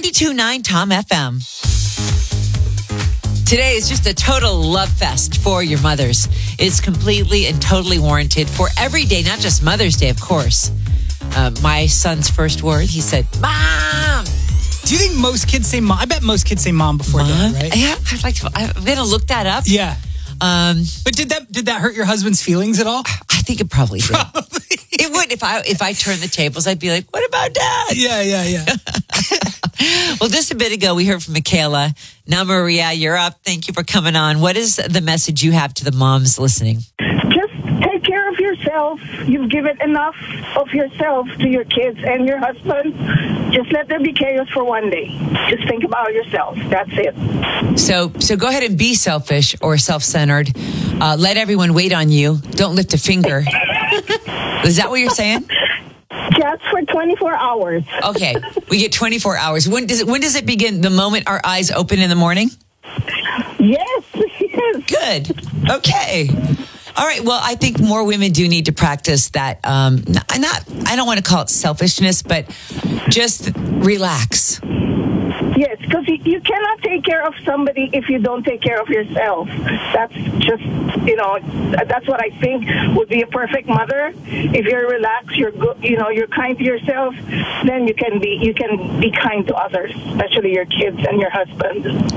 92.9 Tom FM. Today is just a total love fest for your mothers. It's completely and totally warranted for every day, not just Mother's Day, of course. My son's first word, he said, Mom! Do you think most kids say mom? I bet most kids say mom before that, right? Yeah, I'm going to look that up. Yeah. But did that hurt your husband's feelings at all? I think it probably did. It would. If I turned the tables, I'd be like, what about Dad? Yeah. Well, just a bit ago, we heard from Michaela. Now, Maria, you're up. Thank you for coming on. What is the message you have to the moms listening? Just take care of yourself. You've given enough of yourself to your kids and your husband. Just let there be chaos for one day. Just think about yourself. That's it. So go ahead and be selfish or self-centered. Let everyone wait on you. Don't lift a finger. Is that what you're saying? Just for 24 hours. Okay, we get 24 hours. When does it begin? The moment our eyes open in the morning? Yes. Good. Okay. All right. Well, I think more women do need to practice that. I don't want to call it selfishness, but just relax. Yes, because you cannot take care of somebody if you don't take care of yourself. That's just, that's what I think would be a perfect mother. If you're relaxed, you're good, you're kind to yourself, then you can be kind to others, especially your kids and your husband.